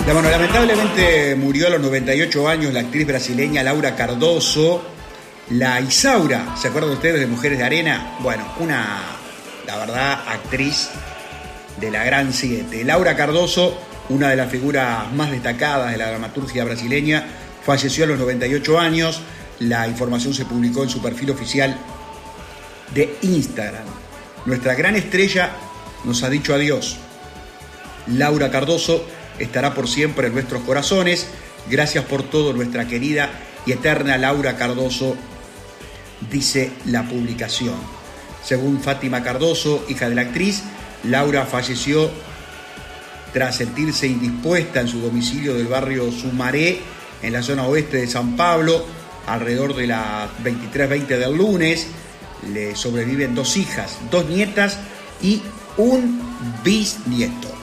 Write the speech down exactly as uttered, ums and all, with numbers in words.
Bueno, lamentablemente murió a los noventa y ocho años la actriz brasileña Laura Cardoso, la Isaura, ¿se acuerdan ustedes de Mujeres de Arena? Bueno, una, la verdad, actriz de la Gran Siete. Laura Cardoso, una de las figuras más destacadas de la dramaturgia brasileña, falleció a los noventa y ocho años. La información se publicó en su perfil oficial de Instagram. Nuestra gran estrella nos ha dicho adiós. Laura Cardoso estará por siempre en nuestros corazones. Gracias por todo, nuestra querida y eterna Laura Cardoso, dice la publicación. Según Fátima Cardoso, hija de la actriz, Laura falleció tras sentirse indispuesta en su domicilio del barrio Sumaré, en la zona oeste de San Pablo, alrededor de las veintitrés veinte del lunes. Le sobreviven dos hijas, dos nietas y un bisnieto.